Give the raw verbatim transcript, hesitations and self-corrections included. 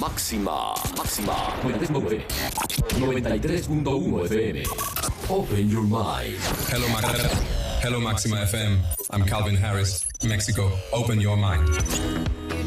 Máxima, máxima. noventa y tres punto uno F M. Open your mind. Hello, Ma- Hello, Maxima F M. I'm Calvin Harris, Mexico. Open your mind.